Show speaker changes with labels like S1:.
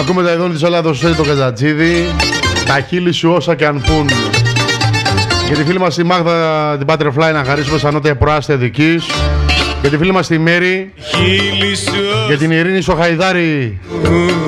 S1: Ακούμε τα ειδών της Ελλάδος, το Καζατζίδη. Τα χείλη σου όσα και αν πούν. Για τη φίλη μας τη Μάγδα την Butterfly να χαρίσουμε σαν νότια προάστια δικής. Για τη φίλη μας τη Μέρη. Για την Ειρήνη στο Χαϊδάρι.